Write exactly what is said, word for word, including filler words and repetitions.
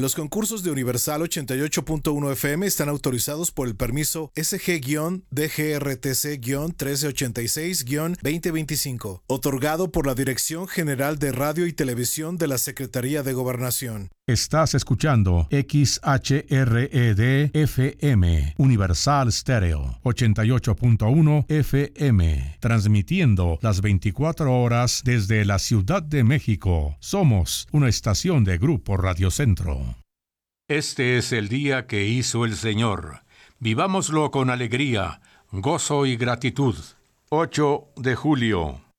Los concursos de Universal ochenta y ocho punto uno F M están autorizados por el permiso S G D G R T C trece ochenta y seis veinte veinticinco, otorgado por la Dirección General de Radio y Televisión de la Secretaría de Gobernación. Estás escuchando X H R E D F M, Universal Stereo, ochenta y ocho punto uno F M, transmitiendo las veinticuatro horas desde la Ciudad de México. Somos una estación de Grupo Radio Centro. Este es el día que hizo el Señor. Vivámoslo con alegría, gozo y gratitud. ocho de julio.